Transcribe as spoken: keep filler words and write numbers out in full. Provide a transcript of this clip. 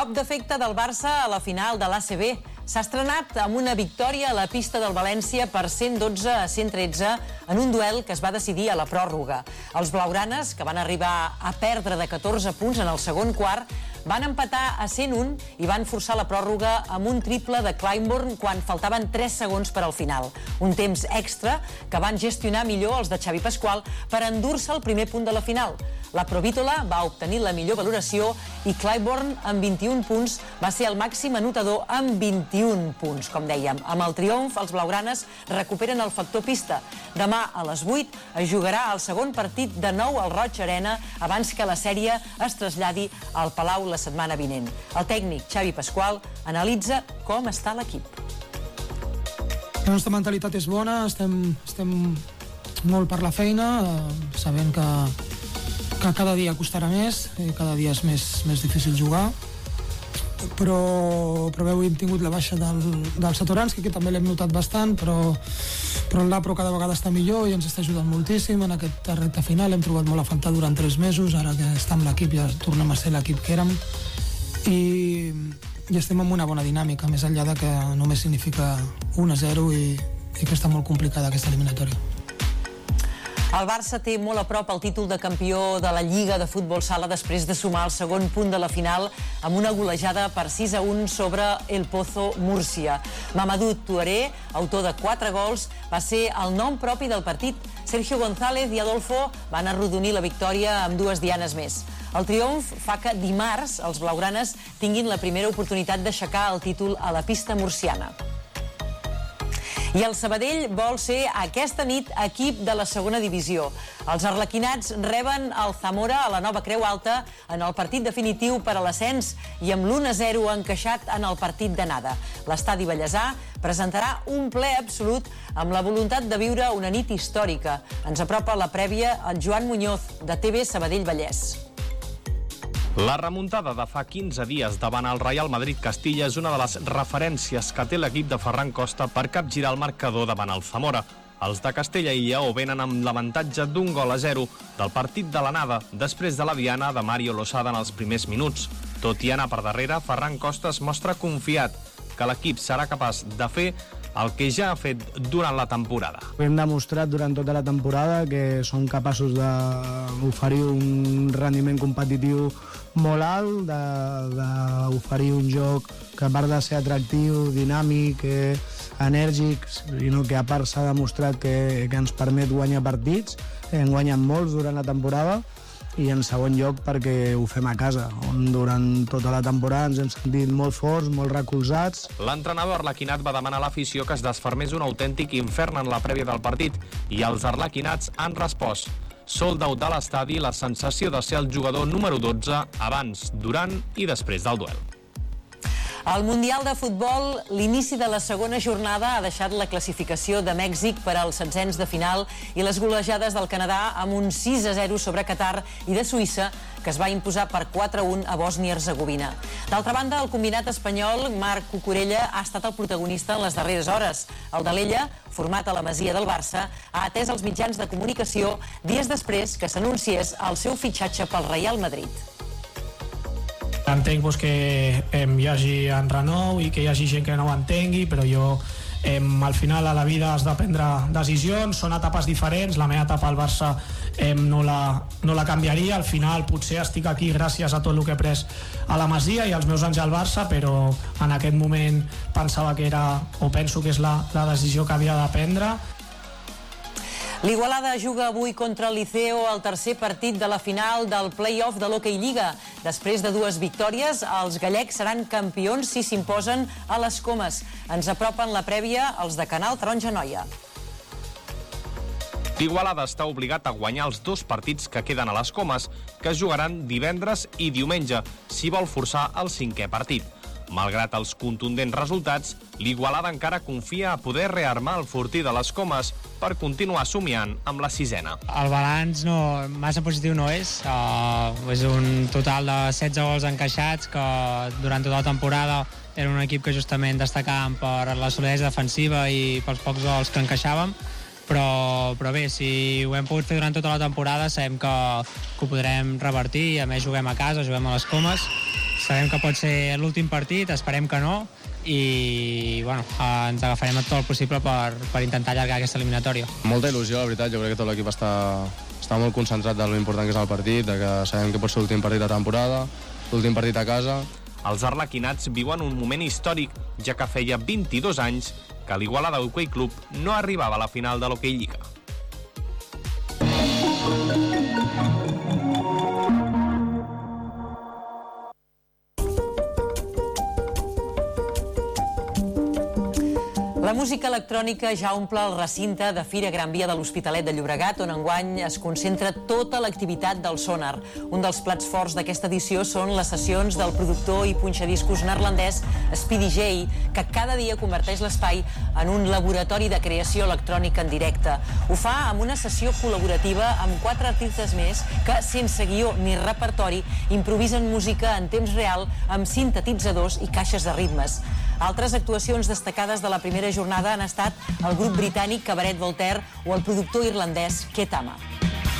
Cop d'efecte del Barça a la final de l'A C B. S'ha estrenat amb una victòria a la pista del València per cent dotze a cent tretze en un duel que es va decidir a la pròrroga. Els blaugranes, que van arribar a perdre de catorze punts en el segon quart, van empatar a cent un i van forçar la pròrroga amb un triple de Clyburn quan faltaven tres segons per al final. Un temps extra que van gestionar millor els de Xavi Pasqual per endur-se el primer punt de la final. La Provítola va obtenir la millor valoració i Clyburn, amb vint-i-un punts, va ser el màxim anotador amb vint-i-un punts, com dèiem. Amb el triomf, els blaugranes recuperen el factor pista. Demà a les vuit es jugarà el segon partit de nou al Roig Arena abans que la sèrie es traslladi al Palau la setmana vinent. El tècnic Xavi Pasqual analitza com està l'equip. La nostra mentalitat és bona, estem, estem molt per la feina, eh, sabent que, que cada dia costarà més, eh, cada dia és més, més difícil jugar, però, però avui hem tingut la baixa del, del Satoranski, que també l'hem notat bastant, però, però el Lapro cada vegada està millor i ens està ajudant moltíssim en aquest recte final. Hem trobat molt a faltar durant tres mesos, ara que està amb l'equip ja tornem a ser l'equip que érem i, i estem en una bona dinàmica, més enllà de que només significa un a zero i, i que està molt complicada aquesta eliminatòria. El Barça té molt a prop el títol de campió de la Lliga de Futbol Sala després de sumar el segon punt de la final amb una golejada per sis a un sobre el Pozo Múrcia. Mamadou Touaré, autor de quatre gols, va ser el nom propi del partit. Sergio González i Adolfo van arrodonir la victòria amb dues dianes més. El triomf fa que dimarts els blaugranes tinguin la primera oportunitat d'aixecar el títol a la pista murciana. I el Sabadell vol ser aquesta nit equip de la segona divisió. Els arlequinats reben el Zamora a la nova Creu Alta en el partit definitiu per a l'ascens i amb l'u a zero encaixat en el partit d'anada. L'estadi Bellesà presentarà un ple absolut amb la voluntat de viure una nit històrica. Ens apropa la prèvia el Joan Muñoz, de T V Sabadell Vallès. La remuntada de fa quinze dies davant el Real Madrid-Castilla és una de les referències que té l'equip de Ferran Costa per capgirar el marcador davant el Zamora. Els de Castella i Lleó venen amb l'avantatge d'un gol a zero del partit de l'anada, després de la diana de Mario Losada en els primers minuts. Tot i anar per darrere, Ferran Costa es mostra confiat que l'equip serà capaç de fer el que ja ha fet durant la temporada. Hem demostrat durant tota la temporada que som capaços d'oferir un rendiment competitiu molt alt, d'oferir un joc que a part de ser atractiu, dinàmic, eh, enèrgic, sinó que a part s'ha demostrat que, que ens permet guanyar partits. Hem guanyat molts durant la temporada i en segon lloc perquè ho fem a casa, on durant tota la temporada ens hem sentit molt forts, molt recolzats. L'entrenador arlequinat va demanar a l'afició que es desfermés un autèntic infern en la prèvia del partit i els arlequinats han respost. Sold out de l'estadi, la sensació de ser el jugador número dotze abans, durant i després del duel. Al Mundial de Futbol, l'inici de la segona jornada ha deixat la classificació de Mèxic per als setzents de final i les golejades del Canadà amb un sis a zero sobre Qatar i de Suïssa, que es va imposar per quatre a un a Bòsnia-Hercegovina. D'altra banda, el combinat espanyol Marc Cucurella ha estat el protagonista en les darreres hores. El d'Alella, format a la Masia del Barça, ha atès els mitjans de comunicació dies després que s'anunciés el seu fitxatge pel Real Madrid. Entenc pues, que eh, hi hagi enrenou i que hi hagi gent que no ho entengui, però jo eh, al final a la vida has de prendre decisions, són etapes diferents, la meva etapa al Barça eh, no, la, no la canviaria, al final potser estic aquí gràcies a tot el que he pres a la Masia i als meus anys al Barça, però en aquest moment pensava que era, o penso que és la, la decisió que havia de prendre. L'Igualada juga avui contra el Liceo el tercer partit de la final del play-off de l'Hockey Lliga. Després de dues victòries, els gallecs seran campions si s'imposen a les Comes. Ens apropen la prèvia els de Canal Taronja Noia. L'Igualada està obligat a guanyar els dos partits que queden a les Comes, que es jugaran divendres i diumenge, si vol forçar el cinquè partit. Malgrat els contundents resultats, l'Igualada encara confia a poder rearmar el fortí de les Comes per continuar somiant amb la sisena. El balanç no, massa positiu no és. Uh, és un total de setze gols encaixats que durant tota la temporada era un equip que justament destacàvem per la solidesa defensiva i pels pocs gols que encaixàvem. Però, però bé, si ho hem pogut fer durant tota la temporada sabem que, que ho podrem revertir. A més juguem a casa, juguem a les Comes. sabem que pot ser l'últim partit, esperem que no, i bueno, ens agafarem tot el possible per, per intentar allargar aquesta eliminatòria. Molta il·lusió, la veritat, jo crec que tot l'equip està, està molt concentrat de l'important que és el partit, de que sabem que pot ser l'últim partit de temporada, l'últim partit a casa. Els arlequinats viuen un moment històric, ja que feia vint-i-dos anys que l'Igualada Hockey Club no arribava a la final de l'Hockey Lliga. La música electrònica ja omple el recinte de Fira Gran Via de l'Hospitalet de Llobregat, on enguany es concentra tota l'activitat del Sonar. Un dels plats forts d'aquesta edició són les sessions del productor i punxadiscos neerlandès Speedy J, que cada dia converteix l'espai en un laboratori de creació electrònica en directe. Ho fa amb una sessió col·laborativa amb quatre artistes més que, sense guió ni repertori, improvisen música en temps real amb sintetitzadors i caixes de ritmes. Altres actuacions destacades de la primera jornada han estat el grup britànic Cabaret Voltaire o el productor irlandès Ketama.